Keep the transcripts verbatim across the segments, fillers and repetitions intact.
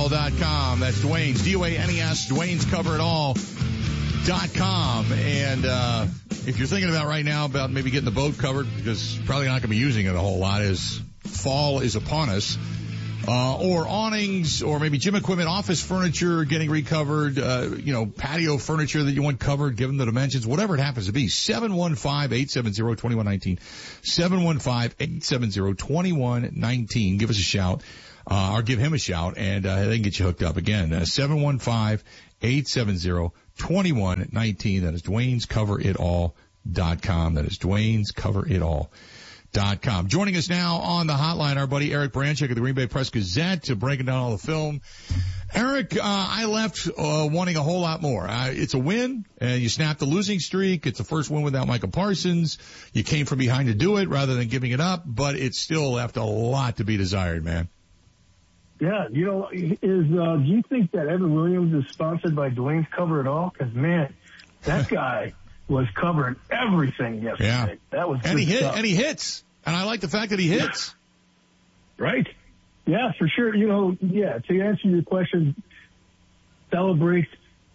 all dot com. That's Dwayne's, D O A N E S, Dwayne's Cover It All dot com. And uh if you're thinking about right now about maybe getting the boat covered, because you're probably not going to be using it a whole lot as fall is upon us, uh or awnings, or maybe gym equipment, office furniture getting recovered, uh you know, patio furniture that you want covered given the dimensions, whatever it happens to be, seven one five, eight seven zero, two one one nine, seven one five, eight seven zero, two one one nine. Give us a shout, uh or give him a shout, and uh they can get you hooked up. Again, uh, seven one five, eight seven zero, two one one nine. That is Dwayne's Cover It All dot com. That is Dwayne's Cover It All dot com. Joining us now on the hotline, our buddy Eric Branchek of the Green Bay Press Gazette, to breaking down all the film. Eric, uh, I left uh, wanting a whole lot more. Uh, it's a win, and you snapped the losing streak. It's the first win without Michael Parsons. You came from behind to do it rather than giving it up, but it still left a lot to be desired, man. Yeah, you know, is uh, do you think that Evan Williams is sponsored by Dwayne's Cover It All? Because, man, that guy was covering everything yesterday. Yeah. That was and he hit, stuff. and he hits. And I like the fact that he hits. Right. Yeah, for sure. You know, yeah, to answer your question, celebrate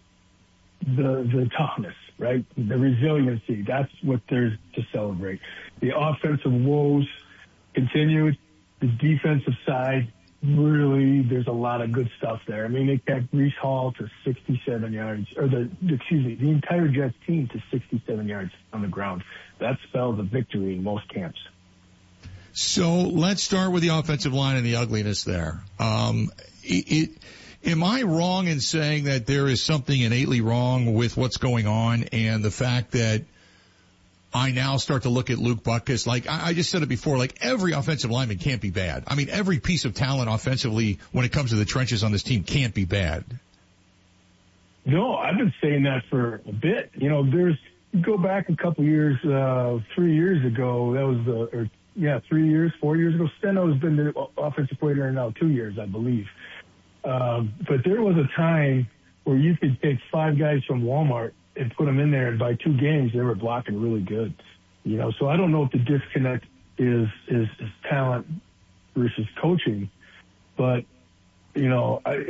the the toughness, right? The resiliency. That's what there's to celebrate. The offensive woes continued. The defensive side, really, there's a lot of good stuff there. I mean, they kept Breece Hall to sixty-seven yards, or the, excuse me, the entire Jets team to sixty-seven yards on the ground. That spells a victory in most camps. So let's start with the offensive line and the ugliness there. Um, it, it, am I wrong in saying that there is something innately wrong with what's going on, and the fact that I now start to look at Luke Butkus, like I, I just said it before, like every offensive lineman can't be bad. I mean, every piece of talent offensively when it comes to the trenches on this team can't be bad. No, I've been saying that for a bit. You know, there's, go back a couple years, uh, three years ago, that was the, or yeah, three years, four years ago. Steno's been the offensive coordinator now two years, I believe. Um, but there was a time where you could take five guys from Walmart and put them in there, and by two games, they were blocking really good. You know, so I don't know if the disconnect is, is, is talent versus coaching, but, you know, I,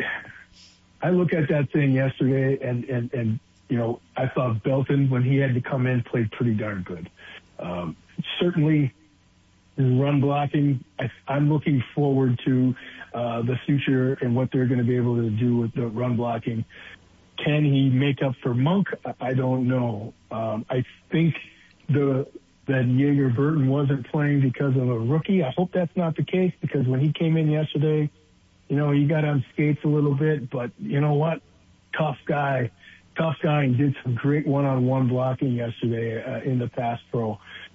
I look at that thing yesterday, and, and, and, you know, I thought Belton, when he had to come in, played pretty darn good. Um, certainly, run blocking, I, I'm looking forward to uh, the future and what they're going to be able to do with the run blocking. Can he make up for Monk? I don't know. Um, I think the that Jaeger Burton wasn't playing because of a rookie. I hope that's not the case, because when he came in yesterday, you know, he got on skates a little bit, but you know what? Tough guy. Tough guy, and did some great one-on-one blocking yesterday uh, in the pass pro.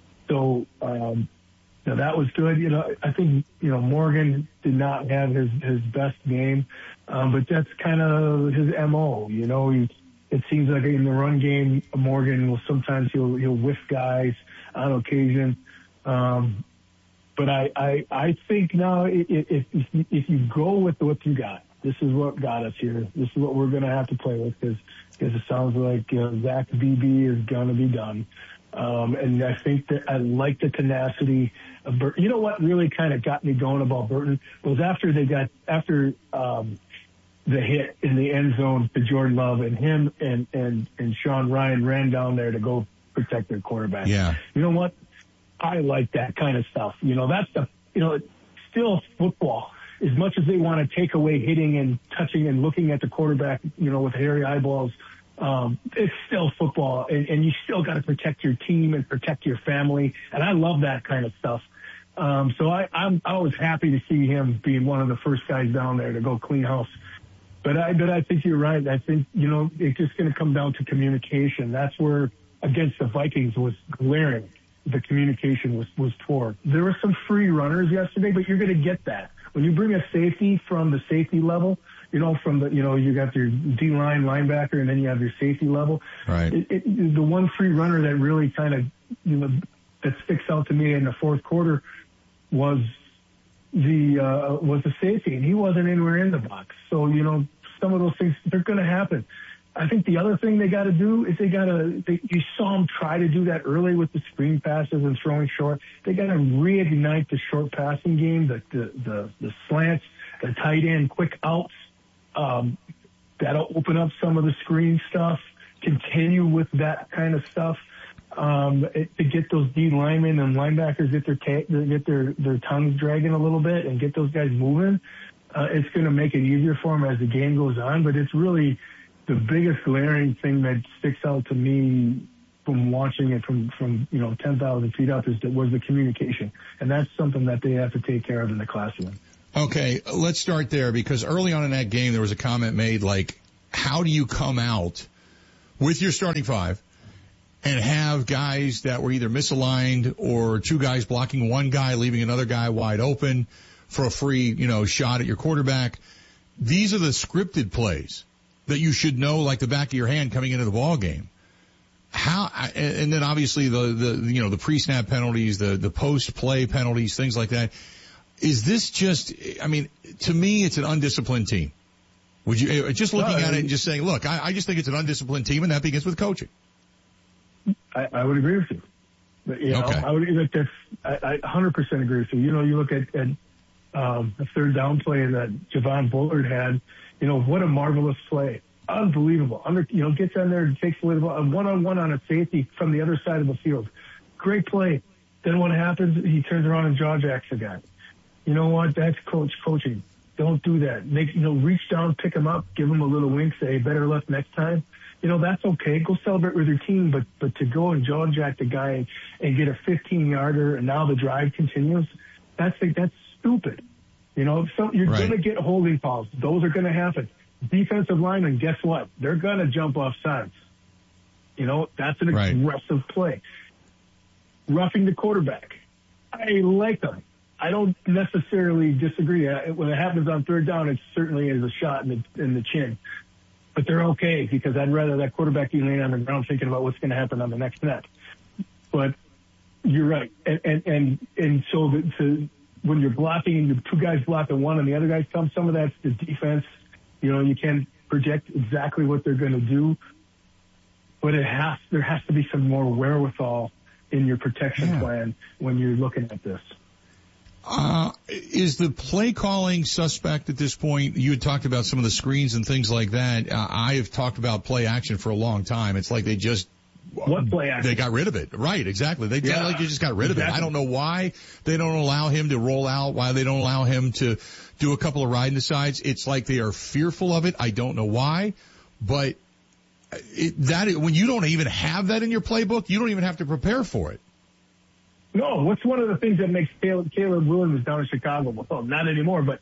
So, um, Now that was good. You know, I think, you know, Morgan did not have his, his best game, um, but that's kind of his M O. You know, he, it seems like in the run game, Morgan will sometimes he'll, he'll whiff guys on occasion. Um, but I, I, I think now if, if, if you go with what you got, this is what got us here. This is what we're going to have to play with, because it sounds like uh, Zach B B is going to be done. Um, and I think that I like the tenacity of Burton. You know what really kind of got me going about Burton was after they got, after, um, the hit in the end zone to Jordan Love, and him and, and, and Sean Ryan ran down there to go protect their quarterback. Yeah. You know what? I like that kind of stuff. You know, that's the, you know, it's still football. As much as they want to take away hitting and touching and looking at the quarterback, you know, with hairy eyeballs, Um, it's still football, and, and you still got to protect your team and protect your family. And I love that kind of stuff. Um, so I, I'm, I was happy to see him being one of the first guys down there to go clean house. But I, but I think you're right. I think, you know, it's just going to come down to communication. That's where against the Vikings was glaring. The communication was, was poor. There were some free runners yesterday, but you're going to get that. When you bring a safety from the safety level, you know, from the, you know, you got your D-line linebacker, and then you have your safety level. Right. It, it, the one free runner that really kind of, you know, that sticks out to me in the fourth quarter was the, uh, was the safety, and he wasn't anywhere in the box. So, you know, some of those things, they're going to happen. I think the other thing they got to do is they got to, you saw them try to do that early with the screen passes and throwing short. They got to reignite the short passing game, the, the, the, the slants, the tight end quick outs. Um, that'll open up some of the screen stuff, continue with that kind of stuff. Um, it, to get those D linemen and linebackers get their ta- get their their tongues dragging a little bit and get those guys moving. Uh, it's going to make it easier for them as the game goes on. But it's really the biggest glaring thing that sticks out to me from watching it from from you know ten thousand feet up is that was the communication, and that's something that they have to take care of in the classroom. Okay, let's start there, because early on in that game there was a comment made like, how do you come out with your starting five and have guys that were either misaligned or two guys blocking one guy, leaving another guy wide open for a free, you know, shot at your quarterback? These are the scripted plays that you should know like the back of your hand coming into the ball game. How, and then obviously the, the, you know, the pre-snap penalties, the, the post-play penalties, things like that. Is this just, I mean, to me, it's an undisciplined team. Would you, just looking no, I mean, at it and just saying, look, I, I just think it's an undisciplined team, and that begins with coaching. I, I would agree with you. But, you know, okay. I would, like, that's, I, I one hundred percent agree with you. You know, you look at, at um, the third down play that Javon Bullard had, you know, what a marvelous play. Unbelievable. Under, you know, gets on there and takes away the ball, one-on-one on a safety from the other side of the field. Great play. Then what happens, he turns around and jaw jacks the guy. You know what? That's coach coaching. Don't do that. Make, you know, reach down, pick him up, give him a little wink, say, better luck next time. You know, that's okay. Go celebrate with your team, but, but to go and jaw jack the guy and, and get a fifteen yarder and now the drive continues, that's, that's stupid. You know, so you're right. going to get holding calls. Those are going to happen. Defensive linemen, guess what? They're going to jump off sides. You know, that's an right. aggressive play. Roughing the quarterback. I like them. I don't necessarily disagree. When it happens on third down, it certainly is a shot in the, in the chin. But they're okay, because I'd rather that quarterback be laying on the ground thinking about what's going to happen on the next net. But you're right. And, and, and, and so the, to, when you're blocking and the two guys blocking one and the other guys come, some of that's the defense. You know, you can't project exactly what they're going to do, but it has, there has to be some more wherewithal in your protection yeah. plan when you're looking at this. Uh, is the play calling suspect at this point? You had talked about some of the screens and things like that. Uh, I have talked about play action for a long time. It's like they just, what play action? They got rid of it. Right, exactly. They yeah. like they just got rid exactly. of it. I don't know why they don't allow him to roll out, why they don't allow him to do a couple of riding the sides. It's like they are fearful of it. I don't know why, but it, that when you don't even have that in your playbook, you don't even have to prepare for it. No, what's one of the things that makes Caleb, Caleb Williams down in Chicago? Well, not anymore, but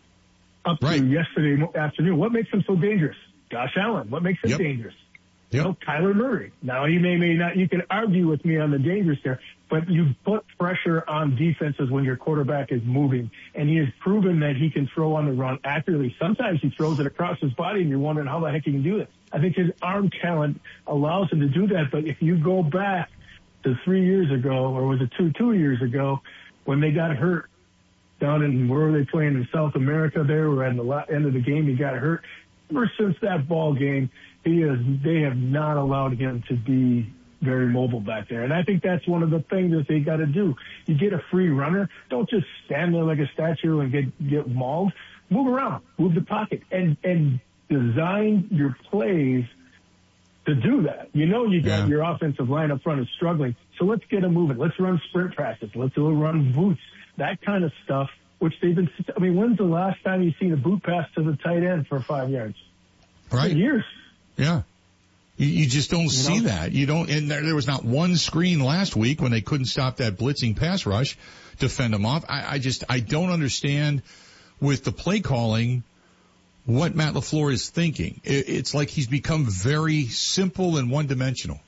up right. to yesterday afternoon, what makes him so dangerous? Josh Allen. What makes him yep. dangerous? Yep. You know, Kyler Murray. Now, he may, may not, you can argue with me on the dangerous there, but you put pressure on defenses when your quarterback is moving, and he has proven that he can throw on the run accurately. Sometimes he throws it across his body, and you're wondering how the heck he can do this. I think his arm talent allows him to do that, but if you go back to three years ago, or was it two, two years ago, when they got hurt down in, where were they playing in South America there, or at the end of the game, he got hurt. Ever since that ball game, he is, they have not allowed him to be very mobile back there. And I think that's one of the things that they got to do. You get a free runner, don't just stand there like a statue and get, get mauled. Move around, move the pocket, and, and design your plays to do that. You know, you got yeah. your offensive line up front is struggling. So let's get them moving. Let's run sprint practice. Let's run boots, that kind of stuff, which they've been, I mean, when's the last time you've seen a boot pass to the tight end for five yards? Right. For years. Yeah. You, you just don't you see know? that. You don't, and there, there was not one screen last week when they couldn't stop that blitzing pass rush to fend them off. I, I just, I don't understand with the play calling what Matt LaFleur is thinking. It, it's like he's become very simple and one-dimensional.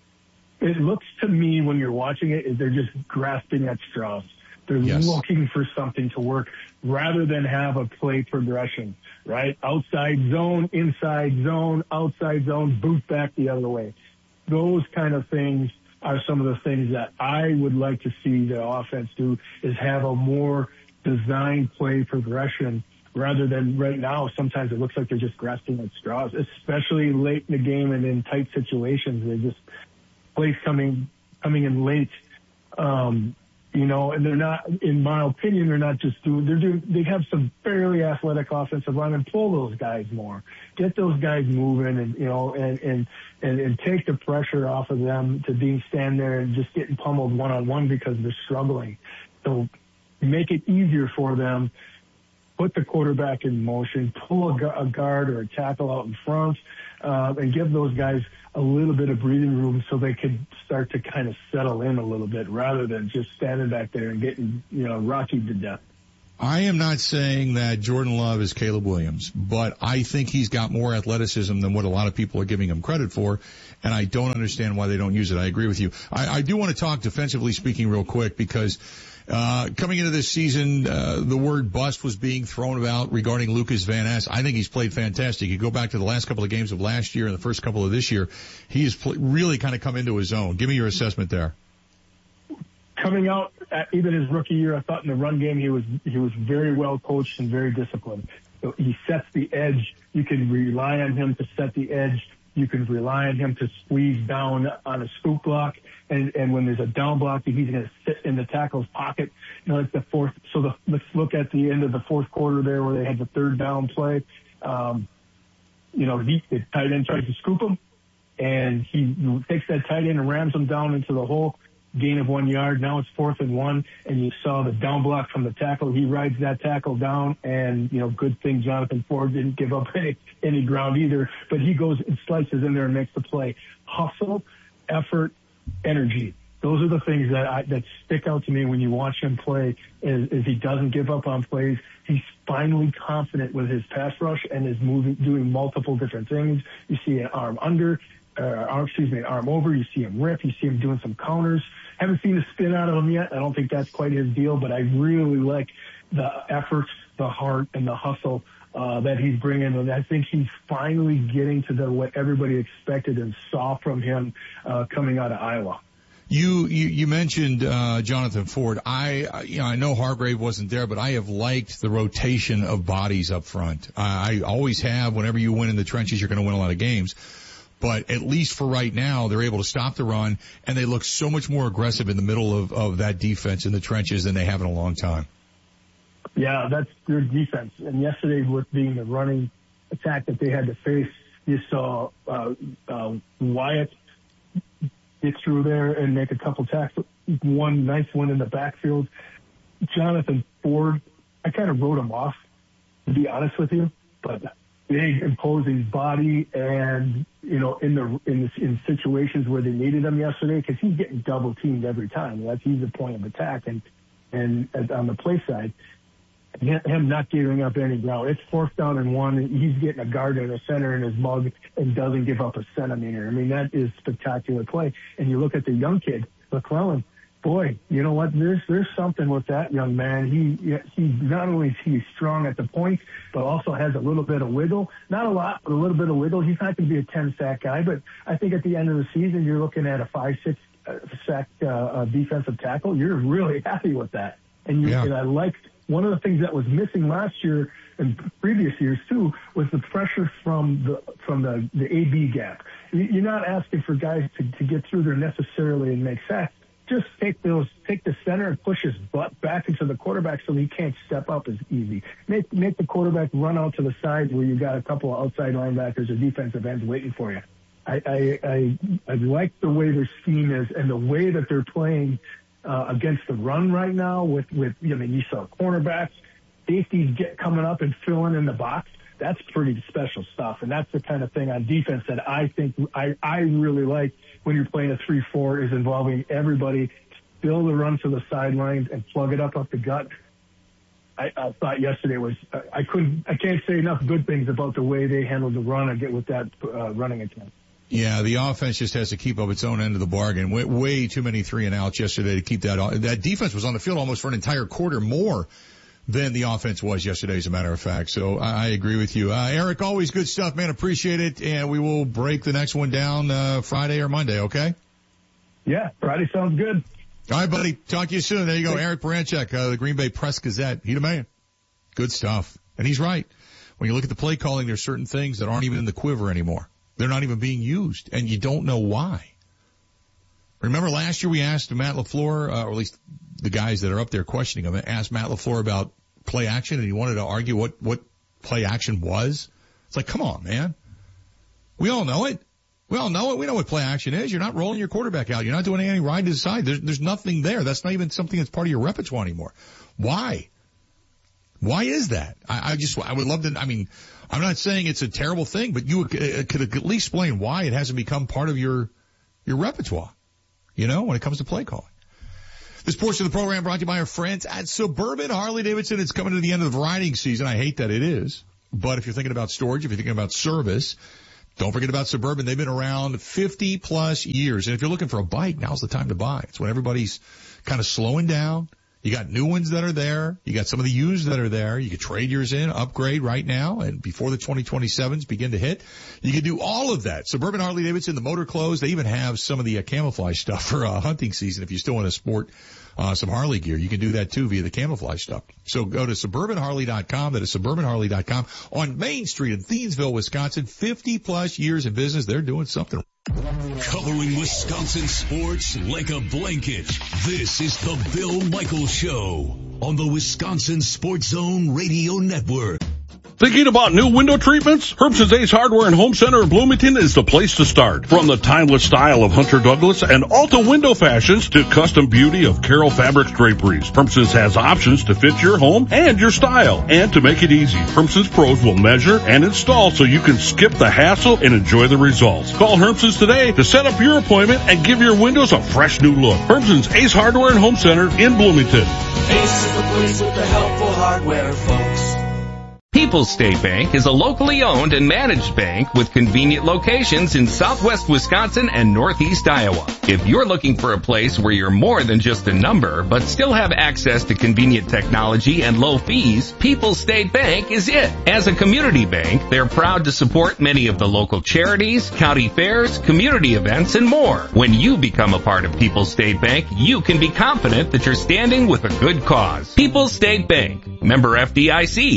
It looks to me when you're watching it, is they're just grasping at straws. They're yes. looking for something to work rather than have a play progression, right? Outside zone, inside zone, outside zone, boot back the other way. Those kind of things are some of the things that I would like to see the offense do, is have a more designed play progression rather than right now. Sometimes it looks like they're just grasping at straws, especially late in the game and in tight situations. They just plays coming, coming in late. Um, You know, and they're not, in my opinion, they're not just doing, they're doing, they have some fairly athletic offensive linemen. Pull those guys more. Get those guys moving and, you know, and, and, and, and take the pressure off of them to being stand there and just getting pummeled one-on-one because they're struggling. So make it easier for them. Put the quarterback in motion, pull a, gu- a guard or a tackle out in front, uh, and give those guys a little bit of breathing room so they can start to kind of settle in a little bit rather than just standing back there and getting, you know, rockied to death. I am not saying that Jordan Love is Caleb Williams, but I think he's got more athleticism than what a lot of people are giving him credit for, and I don't understand why they don't use it. I agree with you. I, I do want to talk defensively speaking real quick because Uh, coming into this season, uh, the word bust was being thrown about regarding Lucas Van Ness. I think he's played fantastic. You go back to the last couple of games of last year and the first couple of this year, he has pl- really kind of come into his own. Give me your assessment there. Coming out, at even his rookie year, I thought in the run game he was he was very well coached and very disciplined. So he sets the edge. You can rely on him to set the edge. You can rely on him to squeeze down on a scoop block. And, and when there's a down block, he's going to sit in the tackle's pocket. You know, like the fourth. So the, let's look at the end of the fourth quarter there where they had the third down play. Um, you know, he, the tight end tries to scoop him, and he takes that tight end and rams him down into the hole. Gain of one yard. Now it's fourth and one, and you saw the down block from the tackle. He rides that tackle down, and, you know, good thing Jonathan Ford didn't give up any, any ground either, but he goes and slices in there and makes the play. Hustle, effort, energy. Those are the things that I, that stick out to me when you watch him play is, is he doesn't give up on plays. He's finally confident with his pass rush and is moving, doing multiple different things. You see an arm under, uh, arm, excuse me, an arm over. You see him rip. You see him doing some counters. Haven't seen a spin out of him yet. I don't think that's quite his deal, but I really like the effort, the heart, and the hustle uh, that he's bringing. And I think he's finally getting to the what everybody expected and saw from him uh, coming out of Iowa. You, you, you mentioned, uh, Jonathan Ford. I, you know, I know Hargrave wasn't there, but I have liked the rotation of bodies up front. I, I always have. Whenever you win in the trenches, you're going to win a lot of games. But at least for right now, they're able to stop the run, and they look so much more aggressive in the middle of, of that defense in the trenches than they have in a long time. Yeah, that's their defense. And yesterday, with being the running attack that they had to face, you saw uh, uh, Wyatt get through there and make a couple tackles. One nice one in the backfield. Jonathan Ford, I kind of wrote him off, to be honest with you, but big, imposing body, and, you know, in the in the, in situations where they needed him yesterday, because he's getting double teamed every time. That's he's the point of attack, and and, and on the play side, him not giving up any ground. It's fourth down and one. And he's getting a guard and a center in his mug and doesn't give up a centimeter. I mean, that is spectacular play. And you look at the young kid, McClellan. Boy, you know what? There's there's something with that young man. He he not only is he strong at the point, but also has a little bit of wiggle. Not a lot, but a little bit of wiggle. He's not going to be a ten sack guy, but I think at the end of the season, you're looking at a five six uh, sack uh, uh, defensive tackle. You're really happy with that. And you yeah. and I liked one of the things that was missing last year and previous years too was the pressure from the from the the A B gap. You're not asking for guys to to get through there necessarily and make sacks. Just take those, take the center and push his butt back into the quarterback so he can't step up as easy. Make make the quarterback run out to the side where you got a couple of outside linebackers or defensive ends waiting for you. I I I, I like the way their scheme is and the way that they're playing uh, against the run right now. With with I mean, you saw cornerbacks, safeties get coming up and filling in the box. That's pretty special stuff, and that's the kind of thing on defense that I think I, I really like when you're playing a three four is involving everybody, fill the run to the sidelines and plug it up up the gut. I, I thought yesterday was I couldn't I can't say enough good things about the way they handled the run and get with that uh, running attempt. Yeah, the offense just has to keep up its own end of the bargain. Way, way too many three and outs yesterday to keep that on. That defense was on the field almost for an entire quarter more than the offense was yesterday, as a matter of fact. So I, I agree with you. Uh, Eric, always good stuff, man. Appreciate it. And we will break the next one down uh, Friday or Monday, okay? Yeah, Friday sounds good. All right, buddy. Talk to you soon. There you go. Eric Baranchek, uh, the Green Bay Press-Gazette. He the man. Good stuff. And he's right. When you look at the play calling, there's certain things that aren't even in the quiver anymore. They're not even being used, and you don't know why. Remember last year we asked Matt LaFleur, uh, or at least the guys that are up there questioning him, asked Matt LaFleur about play action, and he wanted to argue what, what play action was. It's like, come on, man. We all know it. We all know it. We know what play action is. You're not rolling your quarterback out. You're not doing any ride to the side. There's, there's nothing there. That's not even something that's part of your repertoire anymore. Why? Why is that? I, I just, I would love to, I mean, I'm not saying it's a terrible thing, but you could, could at least explain why it hasn't become part of your, your repertoire, you know, when it comes to play calling. This portion of the program brought to you by our friends at Suburban Harley-Davidson. It's coming to the end of the riding season. I hate that it is. But if you're thinking about storage, if you're thinking about service, don't forget about Suburban. They've been around fifty plus years. And if you're looking for a bike, now's the time to buy. It's when everybody's kind of slowing down. You got new ones that are there. You got some of the used that are there. You can trade yours in, upgrade right now, and before the twenty twenty-sevens begin to hit, you can do all of that. Suburban Harley-Davidson, the motor clothes, they even have some of the uh, camouflage stuff for uh, hunting season. If you still want to sport uh, some Harley gear, you can do that too via the camouflage stuff. So go to suburban harley dot com. That is suburban harley dot com on Main Street in Thiensville, Wisconsin. fifty plus years in business. They're doing something. Covering Wisconsin sports like a blanket. This is the Bill Michaels Show on the Wisconsin Sports Zone Radio Network. Thinking about new window treatments? Herbson's Ace Hardware and Home Center in Bloomington is the place to start. From the timeless style of Hunter Douglas and Alta window fashions to custom beauty of Carroll Fabrics draperies, Herbson's has options to fit your home and your style. And to make it easy, Herbson's pros will measure and install so you can skip the hassle and enjoy the results. Call Herbson's today to set up your appointment and give your windows a fresh new look. Herbson's Ace Hardware and Home Center in Bloomington. Ace is the place with the helpful hardware, folks. People's State Bank is a locally owned and managed bank with convenient locations in southwest Wisconsin and northeast Iowa. If you're looking for a place where you're more than just a number, but still have access to convenient technology and low fees, People's State Bank is it. As a community bank, they're proud to support many of the local charities, county fairs, community events, and more. When you become a part of People's State Bank, you can be confident that you're standing with a good cause. People's State Bank, member F D I C.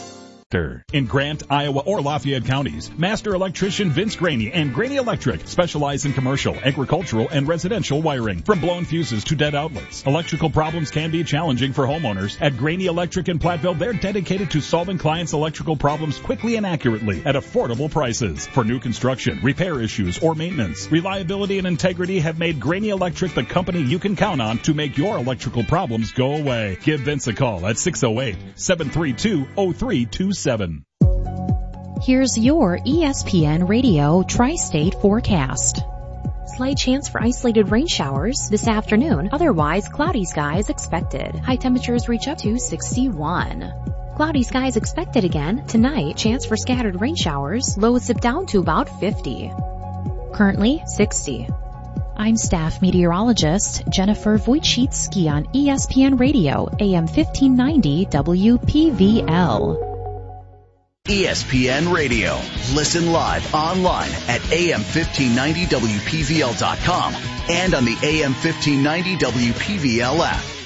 In Grant, Iowa, or Lafayette counties, master electrician Vince Graney and Graney Electric specialize in commercial, agricultural, and residential wiring. From blown fuses to dead outlets, electrical problems can be challenging for homeowners. At Graney Electric in Platteville, they're dedicated to solving clients' electrical problems quickly and accurately at affordable prices. For new construction, repair issues, or maintenance, reliability and integrity have made Graney Electric the company you can count on to make your electrical problems go away. Give Vince a call at six oh eight, seven three two, oh three two seven. Here's your E S P N Radio Tri-State forecast. Slight chance for isolated rain showers this afternoon. Otherwise, cloudy skies expected. High temperatures reach up to sixty-one. Cloudy skies expected again tonight. Chance for scattered rain showers. Lows dip down to about fifty. Currently sixty. I'm staff meteorologist Jennifer Wojcicki on E S P N Radio, A M fifteen ninety W P V L. E S P N Radio. Listen live online at A M fifteen ninety W P V L dot com and on the A M fifteen ninety W P V L app.